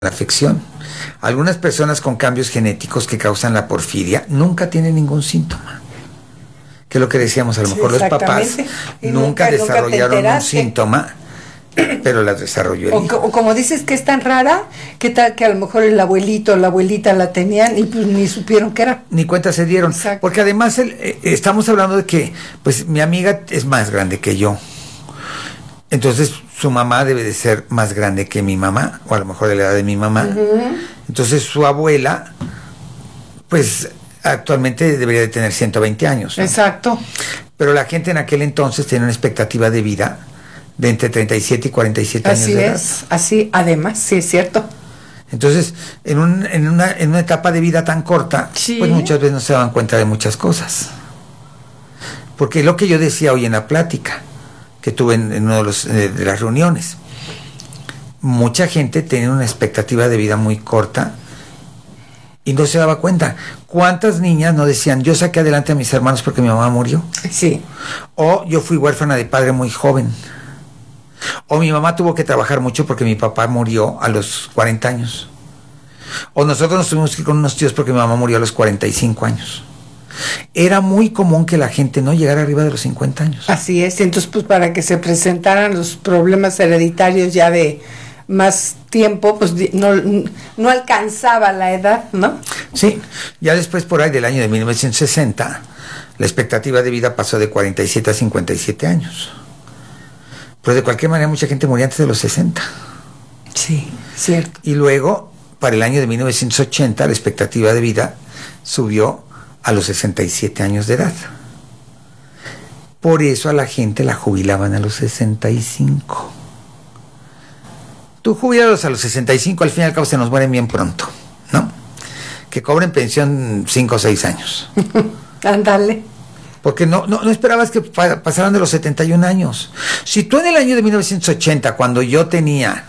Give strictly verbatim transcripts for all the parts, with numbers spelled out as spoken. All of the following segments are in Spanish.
la afección. Algunas personas con cambios genéticos que causan la porfiria nunca tienen ningún síntoma. Que es lo que decíamos, a lo Sí, mejor los papás y nunca, nunca desarrollaron nunca un síntoma, pero la desarrolló el o, hijo. o como dices que es tan rara, ¿qué tal que a lo mejor el abuelito o la abuelita la tenían y pues ni supieron qué era? Ni cuenta se dieron. Exacto. Porque además el, eh, estamos hablando de que pues mi amiga es más grande que yo. Entonces su mamá debe de ser más grande que mi mamá, o a lo mejor de la edad de mi mamá. Uh-huh. Entonces su abuela, pues actualmente debería de tener ciento veinte años, ¿no? Exacto. Pero la gente en aquel entonces tenía una expectativa de vida de entre treinta y siete y cuarenta y siete años así de edad. Así es, así, además, sí es cierto. Entonces, en, un, en, una, en una etapa de vida tan corta, sí, pues muchas veces no se daban cuenta de muchas cosas. Porque lo que yo decía hoy en la plática, que tuve en, en una de, los, eh, de las reuniones, mucha gente tenía una expectativa de vida muy corta y no se daba cuenta. ¿Cuántas niñas no decían, yo saqué adelante a mis hermanos porque mi mamá murió? Sí. O yo fui huérfana de padre muy joven. O mi mamá tuvo que trabajar mucho porque mi papá murió a los cuarenta años. O nosotros nos tuvimos que ir con unos tíos porque mi mamá murió a los cuarenta y cinco años. Era muy común que la gente no llegara arriba de los cincuenta años. Así es, entonces pues para que se presentaran los problemas hereditarios ya de más tiempo, pues no, no alcanzaba la edad, ¿no? Sí, ya después por ahí del año de mil novecientos sesenta, la expectativa de vida pasó de cuarenta y siete a cincuenta y siete años. Pero de cualquier manera mucha gente moría antes de los sesenta. Sí, cierto. Y luego, para el año de mil novecientos ochenta, la expectativa de vida subió a los sesenta y siete años de edad. Por eso a la gente la jubilaban a los sesenta y cinco. Tú jubilados a los sesenta y cinco, al fin y al cabo se nos mueren bien pronto, ¿no? Que cobren pensión cinco o seis años. Ándale. Porque no, no, no esperabas que pa- pasaran de los setenta y un años. Si tú en el año de mil novecientos ochenta, cuando yo tenía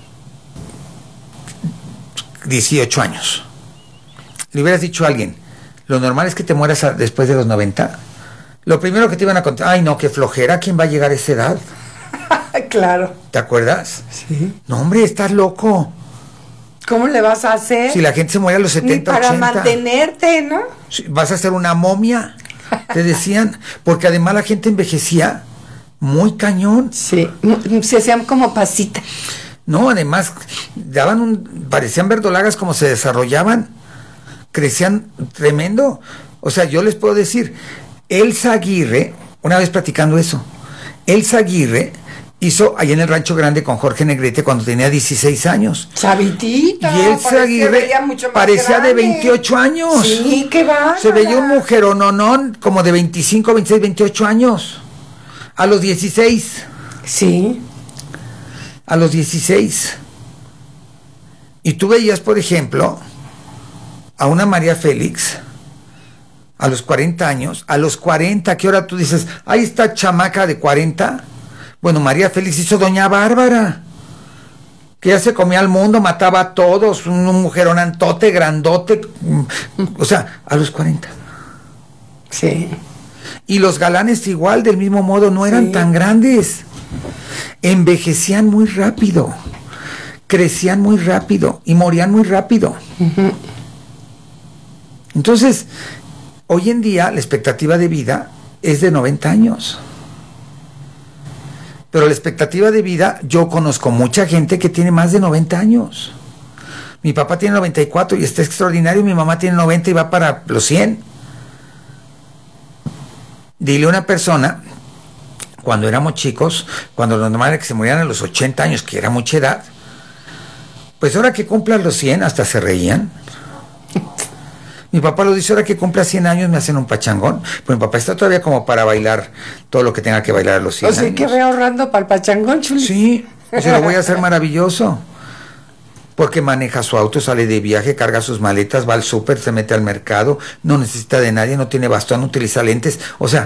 dieciocho años, le hubieras dicho a alguien, lo normal es que te mueras a, después de los noventa, lo primero que te iban a contar, ay no, qué flojera, ¿quién va a llegar a esa edad? Claro. ¿Te acuerdas? Sí. No, hombre, estás loco. ¿Cómo le vas a hacer? Si la gente se muere a los setenta, ni para ochenta. mantenerte, ¿no? Vas a ser una momia, te decían, porque además la gente envejecía muy cañón. Sí, se hacían como pasita. No, además, daban un, parecían verdolagas como se desarrollaban, crecían tremendo. O sea, yo les puedo decir, Elsa Aguirre, una vez platicando eso, Elsa Aguirre hizo allá en el Rancho Grande con Jorge Negrete cuando tenía dieciséis años. Chavitita. Y Elsa Aguirre parecía grande. De veintiocho años. Sí, qué bárbara. Se veía un mujerononón como de veinticinco, veintiséis, veintiocho años. A los dieciséis. Sí. A los dieciséis. Y tú veías, por ejemplo, a una María Félix a los cuarenta años. A los cuarenta, ¿qué hora tú dices? Ahí está chamaca de cuarenta. Bueno, María Félix hizo Doña Bárbara, que ya se comía al mundo, mataba a todos, un, un mujeronantote, grandote, o sea, a los cuarenta. Sí. Y los galanes igual, del mismo modo, no eran sí. tan grandes. Envejecían muy rápido, crecían muy rápido y morían muy rápido. Uh-huh. Entonces, hoy en día la expectativa de vida es de noventa años. Pero la expectativa de vida, yo conozco mucha gente que tiene más de noventa años. Mi papá tiene noventa y cuatro y está extraordinario, mi mamá tiene noventa y va para los cien. Dile a una persona, cuando éramos chicos, cuando lo normal era que se murieran a los ochenta años, que era mucha edad, pues ahora que cumplan los cien, hasta se reían. Mi papá lo dice, ahora que cumpla cien años me hacen un pachangón. Pues mi papá está todavía como para bailar todo lo que tenga que bailar a los cien años. O sea, años. que ve ahorrando para el pachangón, Chuli. Sí, se lo voy a hacer maravilloso. Porque maneja su auto, sale de viaje, carga sus maletas, va al súper, se mete al mercado, no necesita de nadie, no tiene bastón, no utiliza lentes. O sea,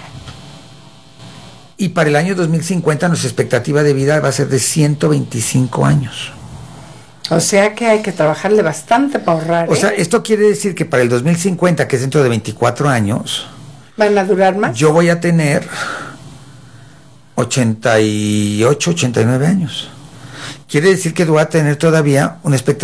y para el año dos mil cincuenta nuestra expectativa de vida va a ser de ciento veinticinco años. O sea que hay que trabajarle bastante para ahorrar. O ¿eh? sea, esto quiere decir que para el dos mil cincuenta, que es dentro de veinticuatro años, ¿van a durar más? Yo voy a tener ochenta y ocho, ochenta y nueve años. quiere decir que voy a tener todavía una expectativa